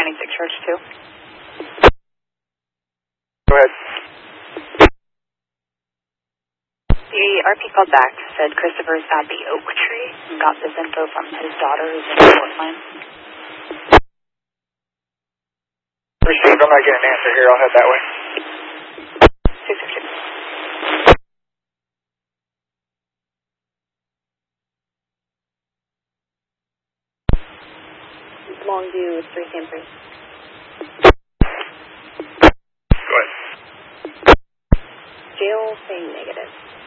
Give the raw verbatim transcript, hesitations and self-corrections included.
scanning six Church two. Go ahead. The R P called back, said Christopher's at the oak tree, and got this info from his daughter who's in Portland. Received. I'm not getting an answer here. I'll head that way. six six two. Longview three C M three. Go ahead. Jail saying negative.